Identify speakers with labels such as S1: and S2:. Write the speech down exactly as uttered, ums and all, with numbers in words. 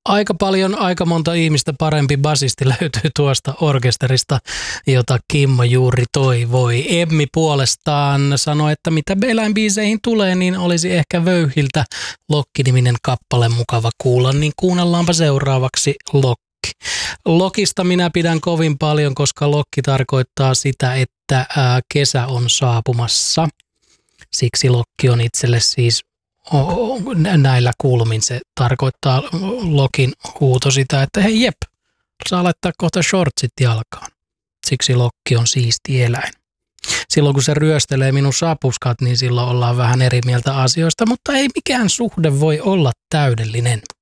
S1: Aika paljon, aika monta ihmistä parempi basisti löytyy tuosta orkesterista, jota Kimmo juuri toivoi. Emmi puolestaan sanoi, että mitä eläinbiiseihin tulee, niin olisi ehkä Vöyhiltä Lokki-niminen kappale mukava kuulla, niin kuunnellaanpa seuraavaksi Lokki. Lokista minä pidän kovin paljon, koska Lokki tarkoittaa sitä, että ää, kesä on saapumassa. Siksi Lokki on itselle siis näillä kulmin. Se tarkoittaa Lokin huuto sitä, että hei jep, saa laittaa kohta shortsit jalkaan. Siksi Lokki on siisti eläin. Silloin kun se ryöstelee minun sapuskat, niin silloin ollaan vähän eri mieltä asioista, mutta ei mikään suhde voi olla täydellinen.